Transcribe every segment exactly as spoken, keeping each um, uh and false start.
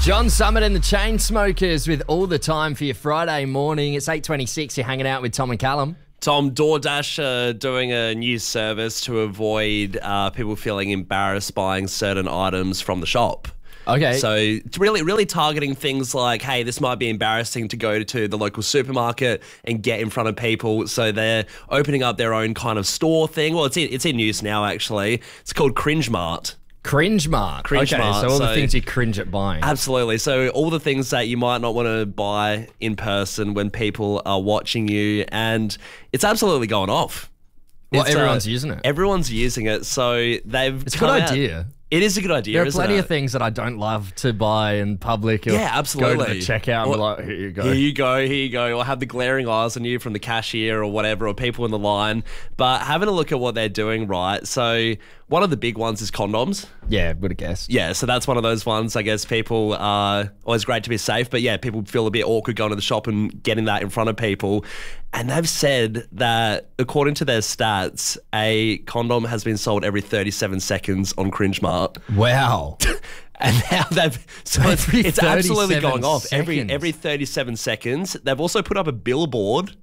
John Summit and the Chainsmokers with All the Time for your Friday morning. It's eight twenty-six. You're hanging out with Tom and Callum. Tom, DoorDash are doing a new service to avoid uh, people feeling embarrassed buying certain items from the shop. Okay. So it's really, really targeting things like, hey, this might be embarrassing to go to the local supermarket and get in front of people. So they're opening up their own kind of store thing. Well, it's in, it's in use now, actually. It's called Cringe Mart. Cringe Mart. Cringe okay, Mart, so all the so- things you cringe at buying. Absolutely. So all the things that you might not want to buy in person when people are watching you, and it's absolutely going off. Well, It's, uh, everyone's using it. Everyone's using it. So they've It's a come good out- idea. It is a good idea. There are isn't plenty it? of things that I don't love to buy in public. Or Yeah, absolutely. Go to the checkout and be Or- like, here you go. Here you go, here you go. Or have the glaring eyes on you from the cashier or whatever, or people in the line. But having a look at what they're doing, right? So one of the big ones is condoms. Yeah, would have guessed. Yeah, so that's one of those ones. I guess people are always great to be safe, but yeah, people feel a bit awkward going to the shop and getting that in front of people. And they've said that according to their stats, a condom has been sold every thirty-seven seconds on Cringe Mart. Wow. And now they've so it's, Every it's absolutely thirty-seven going off every seconds. every thirty-seven seconds. They've also put up a billboard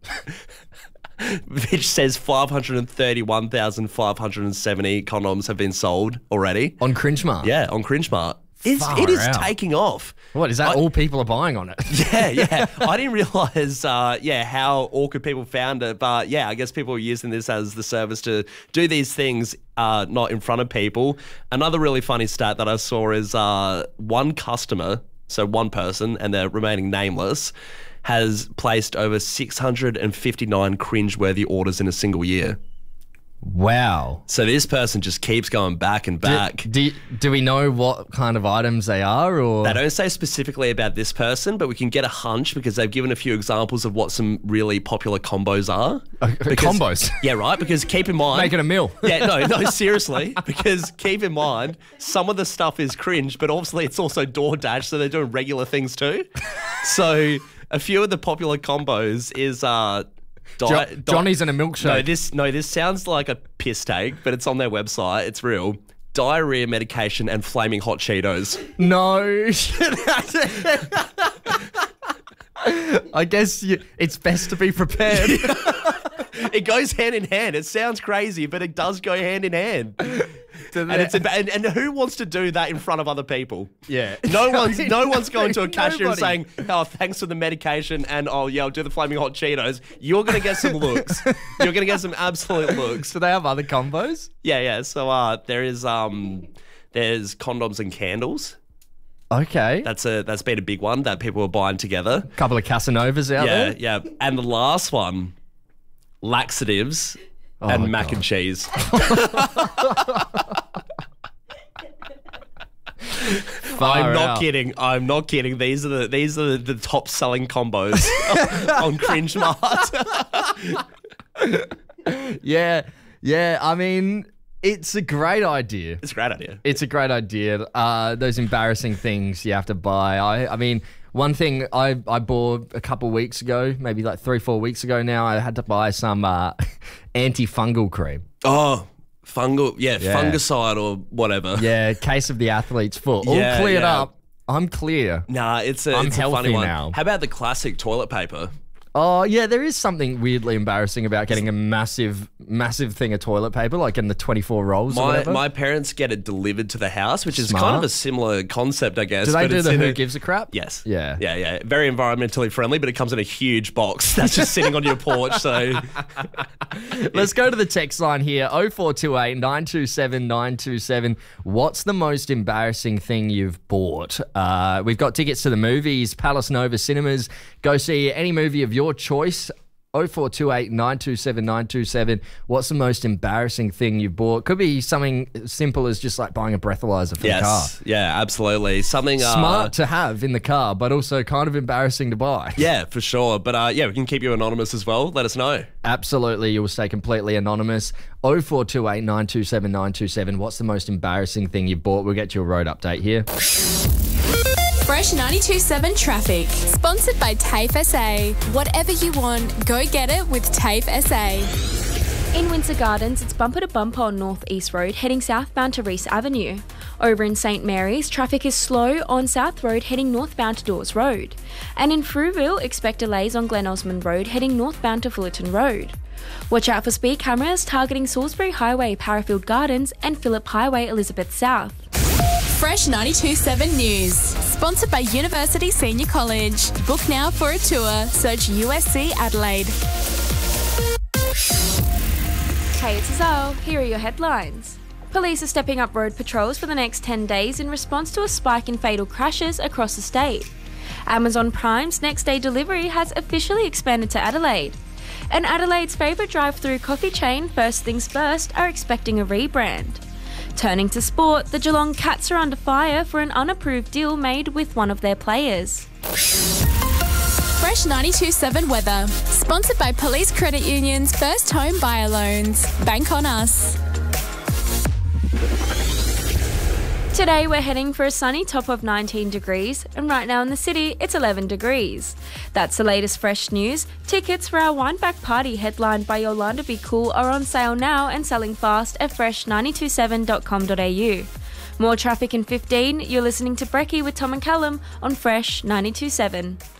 which says five hundred thirty-one thousand five hundred seventy condoms have been sold already. On Cringe Mart? Yeah, on Cringe Mart. It's, Far it is out. taking off. What, is that I- all people are buying on it? Yeah, yeah. I didn't realise, uh, yeah, how awkward people found it. But yeah, I guess people are using this as the service to do these things uh, not in front of people. Another really funny stat that I saw is uh, one customer, so one person, and they're remaining nameless, has placed over six hundred fifty-nine cringeworthy orders in a single year. Wow. So this person just keeps going back and back. Do, do we know what kind of items they are? Or They don't say specifically about this person, but we can get a hunch because they've given a few examples of what some really popular combos are. Because- combos? Yeah, right. Because keep in mind... Making a meal. Yeah, no, no, seriously. Because keep in mind, some of the stuff is cringe, but obviously it's also DoorDash, so they're doing regular things too. So a few of the popular combos is... uh. Di- Jo- di- Johnny's in a milkshake. No, this no, this sounds like a piss take, but it's on their website. It's real. Diarrhea medication and flaming hot Cheetos. No. I guess you, it's best to be prepared. It goes hand in hand. It sounds crazy, but it does go hand in hand. And, it's a, and, and who wants to do that in front of other people? Yeah. No one's no one's going to a cashier and Nobody. saying, "Oh, thanks for the medication," and "Oh, yeah, I'll do the flaming hot Cheetos." You're going to get some looks. You're going to get some absolute looks. Do they have other combos? Yeah, yeah. So uh, there is um, there's condoms and candles. Okay. That's a that's been a big one that people are buying together. couple of Casanovas out Yeah, there. yeah. And the last one, laxatives and Oh, mac God. and cheese. Far I'm not out. kidding. I'm not kidding. These are the these are the, the top selling combos on Cringe Mart. Yeah. Yeah. I mean, it's a great idea. It's a great idea. It's a great idea. Uh, those embarrassing things you have to buy. I, I mean, one thing I, I bought a couple weeks ago, maybe like three, four weeks ago now, I had to buy some uh, anti-fungal cream. Oh, fungal, yeah, Yeah. fungicide or whatever. Yeah, case of the athlete's foot. All Yeah, cleared yeah. up. I'm clear. Nah, it's a, I'm it's a funny healthy one. now. How about the classic toilet paper? Oh, yeah, there is something weirdly embarrassing about getting a massive, massive thing of toilet paper, like in the twenty-four rolls or My whatever. my parents get it delivered to the house, which is Smart. kind of a similar concept, I guess. do they but do it's the in who a- gives a crap? Yes. Yeah. Yeah, yeah. Very environmentally friendly, but it comes in a huge box that's just sitting on your porch. So Let's go to the text line here, oh four two eight, nine two seven, nine two seven. What's the most embarrassing thing you've bought? Uh, we've got tickets to the movies, Palace Nova Cinemas. Go see any movie of your choice. oh four two eight, nine two seven, nine two seven. What's the most embarrassing thing you bought? Could be something as simple as just like buying a breathalyzer for the car. yes, yeah, absolutely. Something uh, Smart to have in the car, but also kind of embarrassing to buy. Yeah, for sure. But uh, yeah, we can keep you anonymous as well. Let us know. Absolutely, you will stay completely anonymous. oh four two eight, nine two seven, nine two seven. What's the most embarrassing thing you bought? We'll get you a road update here. Fresh ninety-two point seven traffic. Sponsored by TAFE S A. Whatever you want, go get it with TAFE S A. In Windsor Gardens, it's bumper to bumper on North East Road, heading southbound to Reese Avenue. Over in St Mary's, traffic is slow on South Road heading northbound to Dawes Road. And in Frueville, expect delays on Glen Osmond Road heading northbound to Fullerton Road. Watch out for speed cameras targeting Salisbury Highway, Parafield Gardens and Phillip Highway, Elizabeth South. Fresh ninety-two point seven News. Sponsored by University Senior College. Book now for a tour. Search U S C Adelaide. Hey, it's Azal. Here are your headlines. Police are stepping up road patrols for the next ten days in response to a spike in fatal crashes across the state. Amazon Prime's next day delivery has officially expanded to Adelaide. And Adelaide's favourite drive-through coffee chain, First Things First, are expecting a rebrand. Turning to sport, the Geelong Cats are under fire for an unapproved deal made with one of their players. Fresh ninety-two point seven weather. Sponsored by Police Credit Union's First Home Buyer Loans. Bank on us. Today we're heading for a sunny top of nineteen degrees, and right now in the city it's eleven degrees. That's the latest fresh news. Tickets for our Wineback Party headlined by Yolanda Be Cool are on sale now and selling fast at fresh nine two seven dot com dot a u. More traffic in fifteen. You're listening to Brekkie with Tom and Callum on Fresh ninety-two point seven.